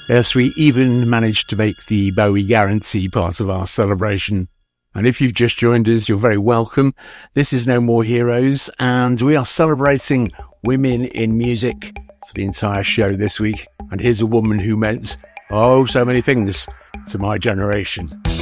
Yes, we even managed to make the Bowie Guarantee part of our celebration. And if you've just joined us, you're very welcome. This is No More Heroes, and we are celebrating women in music for the entire show this week. And here's a woman who meant, oh, so many things to my generation.